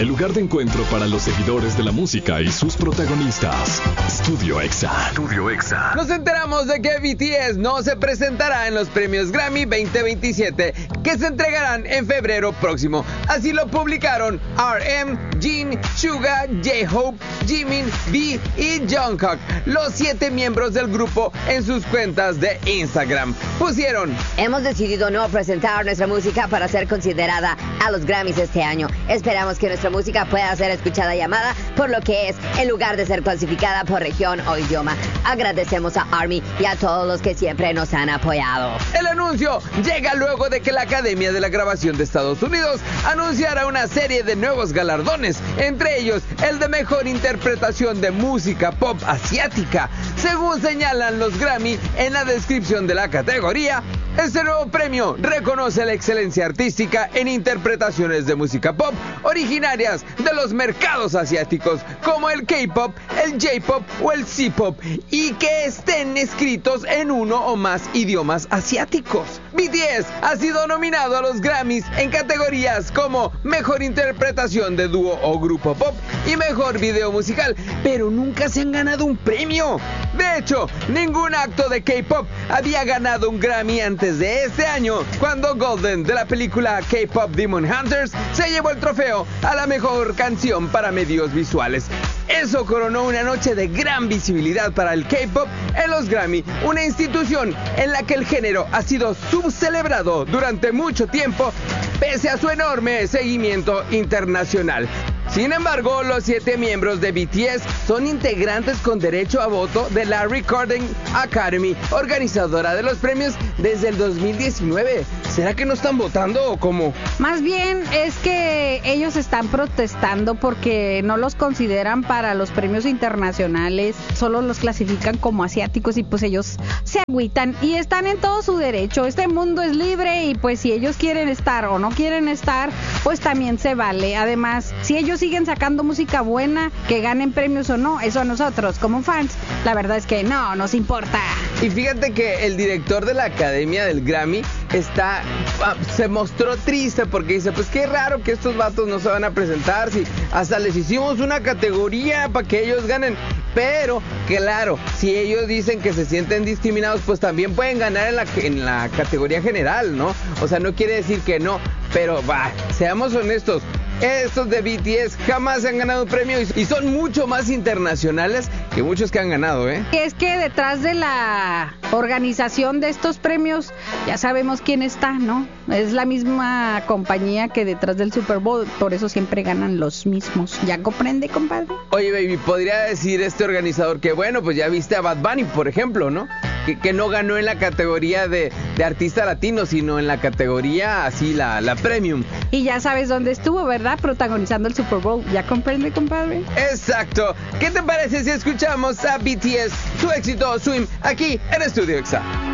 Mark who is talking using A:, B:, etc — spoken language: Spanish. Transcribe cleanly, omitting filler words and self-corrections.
A: el lugar de encuentro para los seguidores de la música y sus protagonistas. Studio Exa. Studio Exa.
B: Nos enteramos de que BTS no se presentará en los premios Grammy 2027, que se entregarán en febrero próximo. Así lo publicaron RM, Jin, Suga, J-Hope, Jimin, V y Jungkook, los 7 miembros del grupo, en sus cuentas de Instagram. Pusieron:
C: hemos decidido no presentar nuestra música para ser considerada a los Grammys este año. Esperamos que nuestra música pueda ser escuchada y amada por lo que es, en lugar de ser clasificada por región o idioma. Agradecemos a ARMY y a todos los que siempre nos han apoyado.
B: El anuncio llega luego de que la Academia de la Grabación de Estados Unidos anunciara una serie de nuevos galardones, entre ellos el de mejor interpretación de música pop asiática. Según señalan los Grammy en la descripción de la categoría, este nuevo premio reconoce la excelencia artística en interpretaciones de música pop originarias de los mercados asiáticos, como el K-pop, el J-pop o el C-pop, y que estén escritos en uno o más idiomas asiáticos. BTS ha sido nominado a los Grammys en categorías como Mejor Interpretación de Dúo o Grupo Pop y Mejor Video Musical, pero nunca se han ganado un premio. De hecho, ningún acto de K-pop había ganado un Grammy antes de este año, cuando Golden, de la película K-Pop Demon Hunters, se llevó el trofeo a la mejor canción para medios visuales. Eso coronó una noche de gran visibilidad para el K-pop en los Grammy, una institución en la que el género ha sido subcelebrado durante mucho tiempo, pese a su enorme seguimiento internacional. Sin embargo, los 7 miembros de BTS son integrantes con derecho a voto de la Recording Academy, organizadora de los premios desde el 2019. ¿Será que no están votando o cómo?
D: Más bien es que ellos están protestando porque no los consideran para los premios internacionales, solo los clasifican como asiáticos y pues ellos se agüitan y están en todo su derecho. Este mundo es libre y pues si ellos quieren estar o no quieren estar, pues también se vale. Además, si ellos siguen sacando música buena, que ganen premios o no, eso a nosotros como fans, la verdad es que no nos importa.
B: Y fíjate que el director de la Academia del Grammy se mostró triste porque dice, pues qué raro que estos vatos no se van a presentar, si hasta les hicimos una categoría para que ellos ganen. Pero, claro, si ellos dicen que se sienten discriminados, pues también pueden ganar en la categoría general, ¿no? O sea, no quiere decir que no, pero seamos honestos. Estos de BTS jamás se han ganado un premio y son mucho más internacionales que muchos que han ganado, ¿eh?
D: Es que detrás de la organización de estos premios ya sabemos quién está, ¿no? Es la misma compañía que detrás del Super Bowl, por eso siempre ganan los mismos. ¿Ya comprende, compadre?
B: Oye, baby, podría decir este organizador que, bueno, pues ya viste a Bad Bunny, por ejemplo, ¿no? Que no ganó en la categoría de artista latino, sino en la categoría así, la premium.
D: Y ya sabes dónde estuvo, ¿verdad? Protagonizando el Super Bowl. ¿Ya comprende, compadre?
B: Exacto. ¿Qué te parece si escuchamos a BTS, su éxito Swim, aquí en Studio Exa?